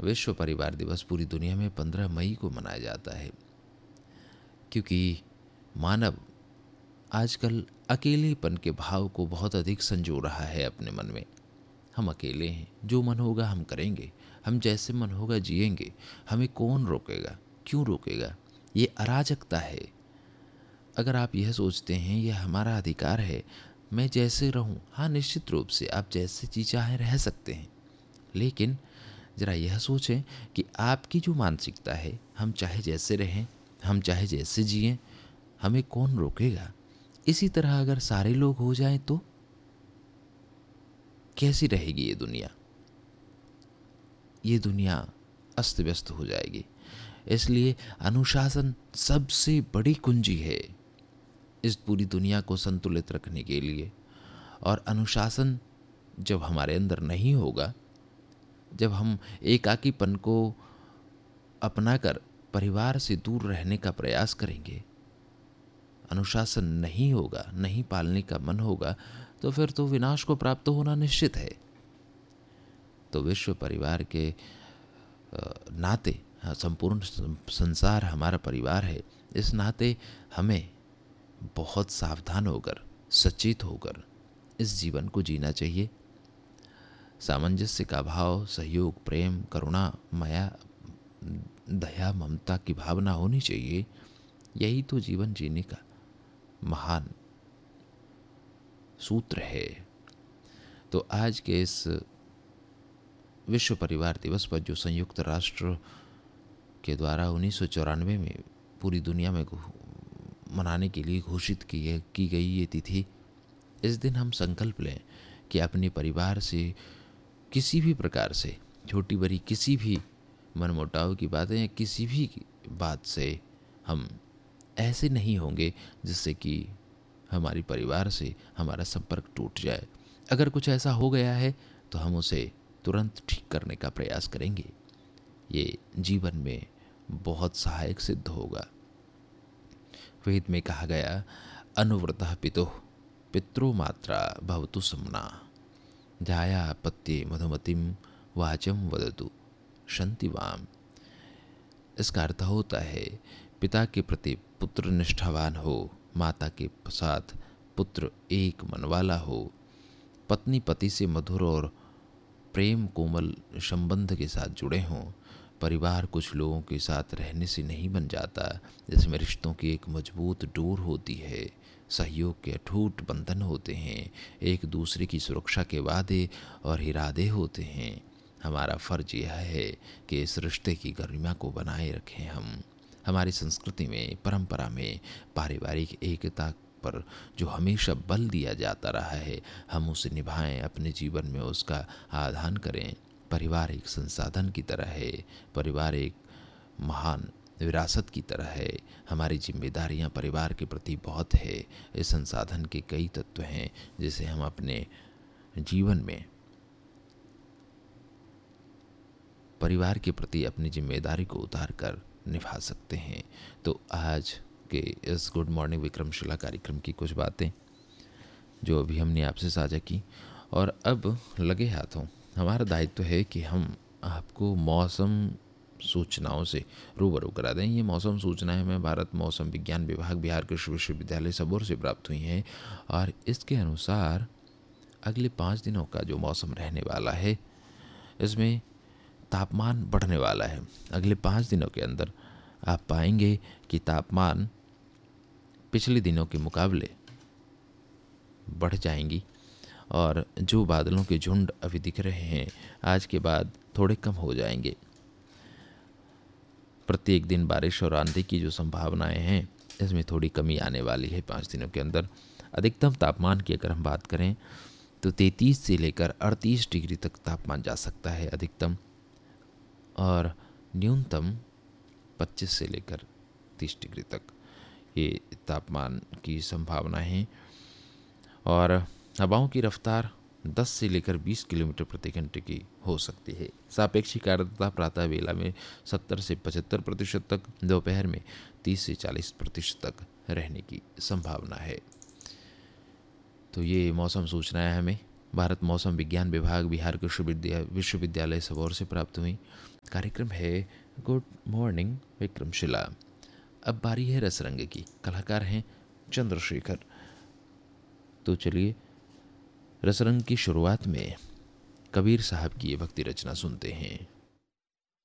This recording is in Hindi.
विश्व परिवार दिवस पूरी दुनिया में 15 मई को मनाया जाता है, क्योंकि मानव आजकल अकेलेपन के भाव को बहुत अधिक संजो रहा है अपने मन में। हम अकेले हैं, जो मन होगा हम करेंगे, हम जैसे मन होगा जिएंगे, हमें कौन रोकेगा, क्यों रोकेगा? ये अराजकता है। अगर आप यह सोचते हैं यह हमारा अधिकार है, मैं जैसे रहूं, हाँ निश्चित रूप से आप जैसे जी चाहें रह सकते हैं, लेकिन ज़रा यह सोचें कि आपकी जो मानसिकता है, हम चाहे जैसे रहें, हम चाहे जैसे जिएं, हमें कौन रोकेगा? इसी तरह अगर सारे लोग हो जाएं तो कैसी रहेगी ये दुनिया? ये दुनिया अस्त व्यस्त हो जाएगी। इसलिए अनुशासन सबसे बड़ी कुंजी है इस पूरी दुनिया को संतुलित रखने के लिए। और अनुशासन जब हमारे अंदर नहीं होगा, जब हम एकाकीपन को अपनाकर परिवार से दूर रहने का प्रयास करेंगे, अनुशासन नहीं होगा, नहीं पालने का मन होगा, तो फिर तो विनाश को प्राप्त होना निश्चित है। तो विश्व परिवार के नाते, संपूर्ण संसार हमारा परिवार है, इस नाते हमें बहुत सावधान होकर, सचेत होकर इस जीवन को जीना चाहिए। सामंजस्य का भाव, सहयोग, प्रेम, करुणा, माया, दया, ममता की भावना होनी चाहिए। यही तो जीवन जीने का महान सूत्र है। तो आज के इस विश्व परिवार दिवस पर जो संयुक्त राष्ट्र के द्वारा 1994 में पूरी दुनिया में मनाने के लिए घोषित की गई ये तिथि, इस दिन हम संकल्प लें कि अपने परिवार से किसी भी प्रकार से, छोटी बड़ी किसी भी मनमुटाव की बातें या किसी भी बात से हम ऐसे नहीं होंगे जिससे कि हमारी परिवार से हमारा संपर्क टूट जाए। अगर कुछ ऐसा हो गया है तो हम उसे तुरंत ठीक करने का प्रयास करेंगे। ये जीवन में बहुत सहायक सिद्ध होगा। वेद में कहा गया, अनुव्रतः पितुः पितरो मात्रा भवतु सम्ना, जाया पत्ये मधुमतिम वाचम वदतु शांतिवाम। इसका अर्थ होता है, पिता के प्रति पुत्र निष्ठावान हो, माता के साथ पुत्र एक मन वाला हो, पत्नी पति से मधुर और प्रेम कोमल संबंध के साथ जुड़े हों। परिवार कुछ लोगों के साथ रहने से नहीं बन जाता, इसमें रिश्तों की एक मजबूत डोर होती है, सहयोग के अटूट बंधन होते हैं, एक दूसरे की सुरक्षा के वादे और इरादे होते हैं। हमारा फर्ज यह है कि इस रिश्ते की गरिमा को बनाए रखें। हम हमारी संस्कृति में, परंपरा में पारिवारिक एकता पर जो हमेशा बल दिया जाता रहा है, हम उसे निभाएं, अपने जीवन में उसका आधान करें। परिवार एक संसाधन की तरह है, परिवार एक महान विरासत की तरह है। हमारी जिम्मेदारियां परिवार के प्रति बहुत है। इस संसाधन के कई तत्व हैं जिसे हम अपने जीवन में परिवार के प्रति अपनी जिम्मेदारी को उतार कर निभा सकते हैं। तो आज के इस गुड मॉर्निंग विक्रमशिला कार्यक्रम की कुछ बातें जो अभी हमने आपसे साझा की, और अब लगे हाथों हमारा दायित्व है कि हम आपको मौसम सूचनाओं से रूबरू करा दें। ये मौसम सूचनाएं हमें भारत मौसम विज्ञान विभाग, बिहार कृषि विश्वविद्यालय सबौर से प्राप्त हुई हैं, और इसके अनुसार अगले 5 दिनों का जो मौसम रहने वाला है, इसमें तापमान बढ़ने वाला है। अगले 5 दिनों के अंदर आप पाएंगे कि तापमान पिछले दिनों के मुकाबले बढ़ जाएंगी, और जो बादलों के झुंड अभी दिख रहे हैं आज के बाद थोड़े कम हो जाएंगे। प्रत्येक दिन बारिश और आंधी की जो संभावनाएं हैं, इसमें थोड़ी कमी आने वाली है 5 दिनों के अंदर। अधिकतम तापमान की अगर हम बात करें तो 33 से लेकर 38 डिग्री तक तापमान जा सकता है अधिकतम, और न्यूनतम 25 से लेकर 30 डिग्री तक ये तापमान की संभावना है। और हवाओं की रफ्तार 10 से लेकर 20 किलोमीटर प्रति घंटे की हो सकती है। सापेक्षिक आर्द्रता प्रातः वेला में 70 से 75% तक, दोपहर में 30 से 40% तक रहने की संभावना है। तो ये मौसम सूचनाएं हमें भारत मौसम विज्ञान विभाग, बिहार कृषि विश्वविद्यालय सबौर से प्राप्त हुई। कार्यक्रम है गुड मॉर्निंग विक्रमशिला। अब बारी है रसरंग की। कलाकार हैं चंद्रशेखर। तो चलिए रसरंग की शुरुआत में कबीर साहब की ये भक्ति रचना सुनते हैं।